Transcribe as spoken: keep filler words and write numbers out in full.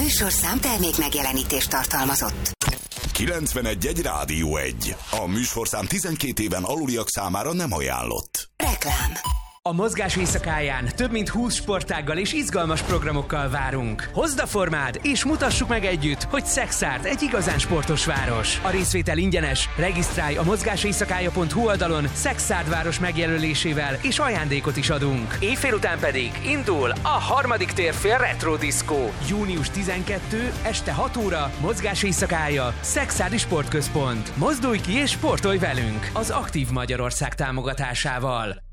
műsorszám termék megjelenítést tartalmazott. kilencvenegy egy Rádió egy. A műsorszám tizenkét éven aluliak számára nem ajánlott. Reklám. A mozgás éjszakáján több mint húsz sportággal és izgalmas programokkal várunk. Hozd a formád, és mutassuk meg együtt, hogy Szekszárd egy igazán sportos város. A részvétel ingyenes, regisztrálj a mozgáséjszakája pont hu oldalon Szekszárd város megjelölésével, és ajándékot is adunk. Éjfél után pedig indul a harmadik térfél retro diszkó. június tizenketodika este hat óra, mozgáséjszakája, Szekszárdi Sportközpont. Mozdulj ki és sportolj velünk az Aktív Magyarország támogatásával.